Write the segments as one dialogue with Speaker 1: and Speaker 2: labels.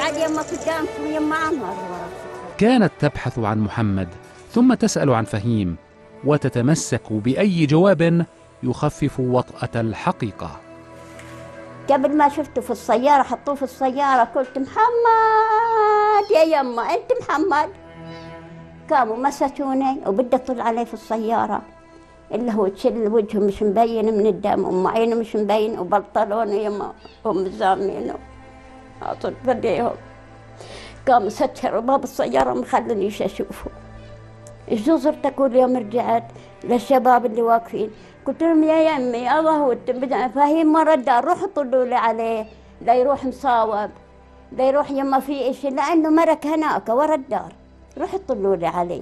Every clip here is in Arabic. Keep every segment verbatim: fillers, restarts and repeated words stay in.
Speaker 1: قاعد يما قدامكم يما عمر.
Speaker 2: كانت تبحث عن محمد ثم تسأل عن فهيم وتتمسك بأي جواب يخفف وطأة الحقيقة.
Speaker 1: قبل ما شفته في السيارة حطوه في السيارة قلت محمد يا يما أنت محمد. قاموا مسكوني وبدي أطل عليه في السيارة اللي هو تشل وجهه مش مبين من الدم وام عينه مش مبين وبنطلونه يما هم زامينه أطل بديهم. قام سكروا باب السيارة ما خلونيش أشوفه. إيش صرت أقول يوم رجعت للشباب اللي واقفين قلت لهم يا يمي الله هو فهيم ما رد روحوا طلوا لي عليه لا يروح مصاوب لا يروح يما في إشي لأنه مرك هناك ورا الدار روحوا طلوا لي عليه.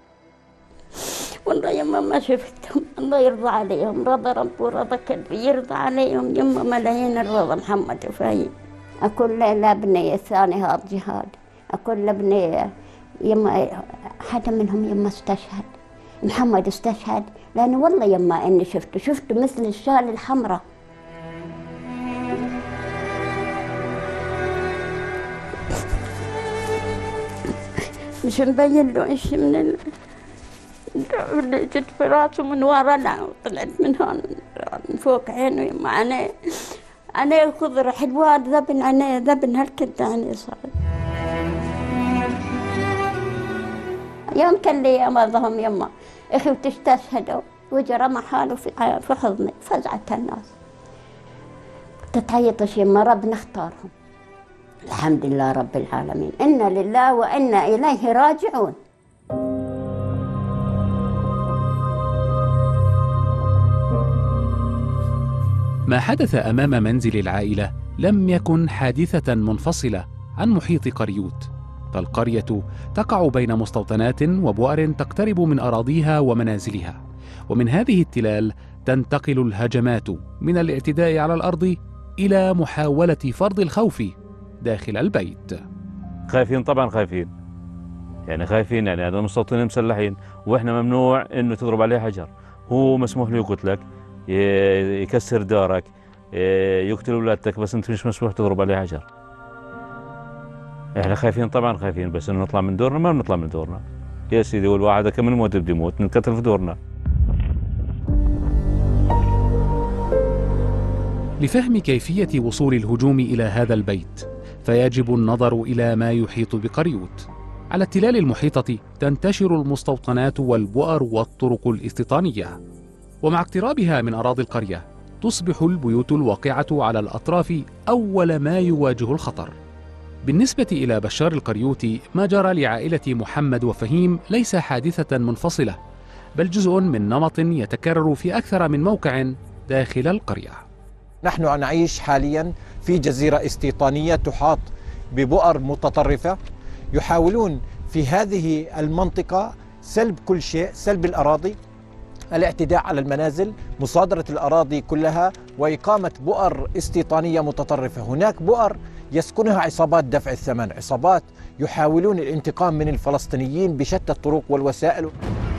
Speaker 1: والله يما ما شفتهم الله يرضى عليهم رضى رب ورضى كلبي يرضى عليهم يما ملايين الرضا محمد وفهيم. أقول لابني الثاني هذا جهاد أقول لابني يما حدا منهم يما استشهد محمد استشهد لأنه والله يما إني شفته شفته مثل الشال الحمراء. مش مبين له إيش من ال... اللي جت في راسه من ورا لا طلعت من هون من فوق عينه يما عينيه عينيه خضرة حلوة ذبن عينيه ذبن هالكد عينيه صار. يوم كان لي يا مرضهم يما اخي وتستشهدوا وجا رمى حاله في في حضني فزعت الناس تتعيطش يما ربنا اختارهم. الحمد لله رب العالمين انا لله وانا اليه راجعون.
Speaker 2: ما حدث امام منزل العائله لم يكن حادثه منفصله عن محيط قريوت، فالقرية تقع بين مستوطنات وبؤر تقترب من أراضيها ومنازلها، ومن هذه التلال تنتقل الهجمات من الاعتداء على الأرض إلى محاولة فرض الخوف داخل البيت.
Speaker 3: خايفين طبعا خايفين يعني خايفين يعني هذا المستوطنين مسلحين وإحنا ممنوع إنه تضرب عليه حجر، هو مسموح له يقتلك يكسر دارك يقتل أولادك بس أنت مش مسموح تضرب عليه حجر. احنا خايفين طبعا خايفين بس انه نطلع من دورنا ما بنطلع من دورنا يا سيدي والواحد كم نموت بده يموت ننقتل في دورنا.
Speaker 2: لفهم كيفية وصول الهجوم إلى هذا البيت فيجب النظر إلى ما يحيط بقريوت. على التلال المحيطة تنتشر المستوطنات والبؤر والطرق الاستيطانية، ومع اقترابها من أراضي القرية تصبح البيوت الواقعة على الأطراف أول ما يواجه الخطر. بالنسبة إلى بشار القريوطي ما جرى لعائلة محمد وفهيم ليس حادثة منفصلة بل جزء من نمط يتكرر في أكثر من موقع داخل القرية.
Speaker 4: نحن نعيش حاليا في جزيرة استيطانية تحاط ببؤر متطرفة يحاولون في هذه المنطقة سلب كل شيء، سلب الأراضي، الاعتداء على المنازل، مصادرة الأراضي كلها وإقامة بؤر استيطانية متطرفة. هناك بؤر يسكنها عصابات دفع الثمن، عصابات يحاولون الانتقام من الفلسطينيين بشتى الطرق والوسائل.